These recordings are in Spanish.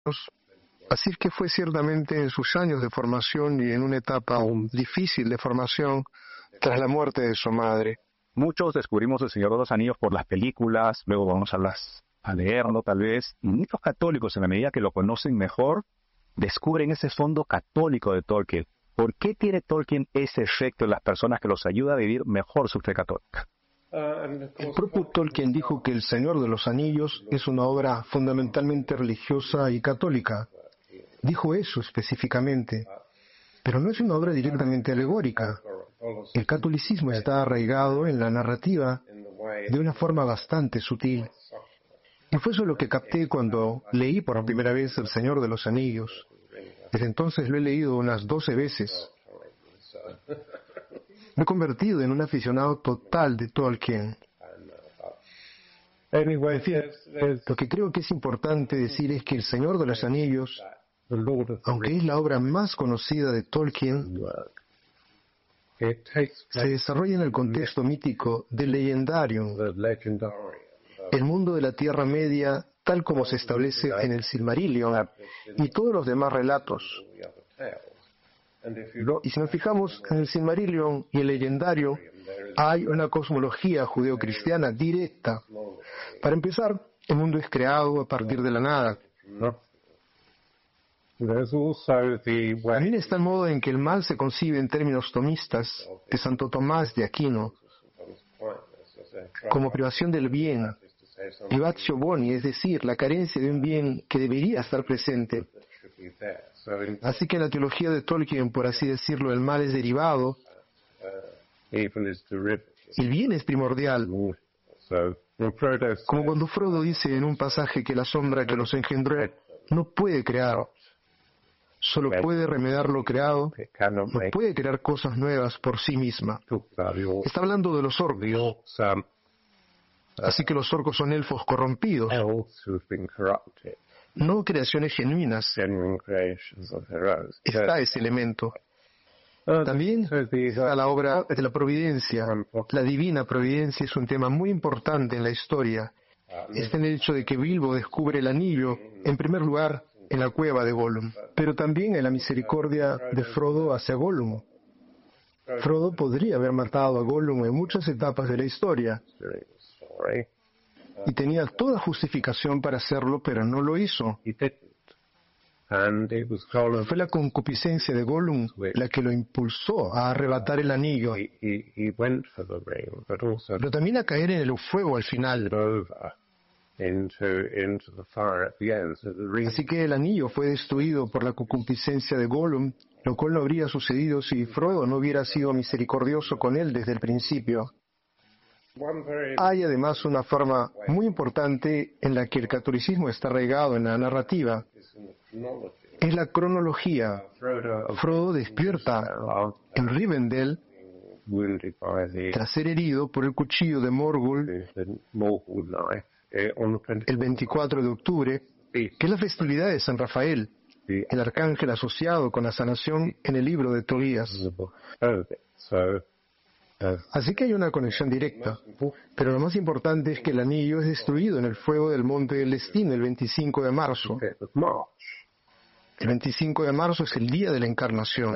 Así que fue ciertamente en sus años de formación y en una etapa difícil de formación tras la muerte de su madre. Muchos descubrimos El Señor de los Anillos por las películas, luego vamos a leerlo tal vez, y muchos católicos, en la medida que lo conocen mejor, descubren ese fondo católico de Tolkien. ¿Por qué tiene Tolkien ese efecto en las personas que los ayuda a vivir mejor su fe católica? El propio Tolkien dijo que El Señor de los Anillos es una obra fundamentalmente religiosa y católica. Dijo eso específicamente, pero no es una obra directamente alegórica. El catolicismo está arraigado en la narrativa de una forma bastante sutil. Y fue eso lo que capté cuando leí por primera vez El Señor de los Anillos. Desde entonces lo he leído unas 12 veces. Me he convertido en un aficionado total de Tolkien. Lo que creo que es importante decir es que El Señor de los Anillos, aunque es la obra más conocida de Tolkien, se desarrolla en el contexto mítico del Legendarium, el mundo de la Tierra Media tal como se establece en el Silmarillion y todos los demás relatos. Y si nos fijamos en el Silmarillion y el Legendario, hay una cosmología judeocristiana directa. Para empezar, el mundo es creado a partir de la nada. También está el modo en que el mal se concibe en términos tomistas de Santo Tomás de Aquino, como privación del bien, privatio boni, es decir, la carencia de un bien que debería estar presente. Así que en la teología de Tolkien, por así decirlo, el mal es derivado, el bien es primordial. Como cuando Frodo dice en un pasaje que la sombra que los engendró no puede crear, solo puede remediar lo creado, no puede crear cosas nuevas por sí misma. Está hablando de los orcos. Así que los orcos son elfos corrompidos, no creaciones genuinas. Está ese elemento. También a la obra de la providencia. La divina providencia es un tema muy importante en la historia. Está en el hecho de que Bilbo descubre el anillo, en primer lugar, en la cueva de Gollum, pero también en la misericordia de Frodo hacia Gollum. Frodo podría haber matado a Gollum en muchas etapas de la historia, y tenía toda justificación para hacerlo, pero no lo hizo. Fue la concupiscencia de Gollum la que lo impulsó a arrebatar el anillo, pero también a caer en el fuego al final. Así que el anillo fue destruido por la concupiscencia de Gollum, lo cual no habría sucedido si Frodo no hubiera sido misericordioso con él desde el principio. Hay además una forma muy importante en la que el catolicismo está arraigado en la narrativa. Es la cronología. Frodo despierta en Rivendell tras ser herido por el cuchillo de Morgul el 24 de octubre, que es la festividad de San Rafael, el arcángel asociado con la sanación en el libro de Tobías. Así que hay una conexión directa, pero lo más importante es que el anillo es destruido en el fuego del Monte del Destino el 25 de marzo. El 25 de marzo es el día de la encarnación.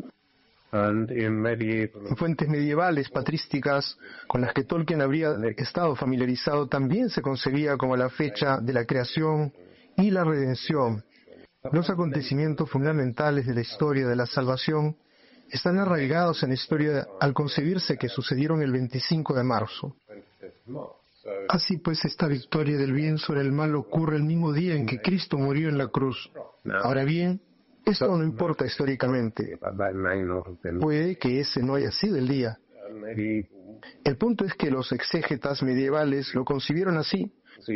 En fuentes medievales, patrísticas, con las que Tolkien habría estado familiarizado, también se concebía como la fecha de la creación y la redención. Los acontecimientos fundamentales de la historia de la salvación están arraigados en la historia al concebirse que sucedieron el 25 de marzo. Así pues, esta victoria del bien sobre el mal ocurre el mismo día en que Cristo murió en la cruz. Ahora bien, esto no importa históricamente. Puede que ese no haya sido el día. El punto es que los exégetas medievales lo concibieron así.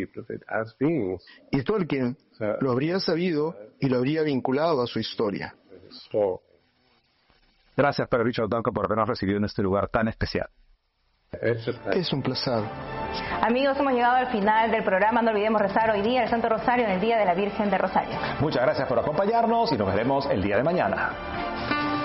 Y Tolkien lo habría sabido y lo habría vinculado a su historia. Gracias, Padre Richard Duncan, por habernos recibido en este lugar tan especial. Es un placer. Amigos, hemos llegado al final del programa. No olvidemos rezar hoy día el Santo Rosario en el Día de la Virgen de Rosario. Muchas gracias por acompañarnos y nos veremos el día de mañana.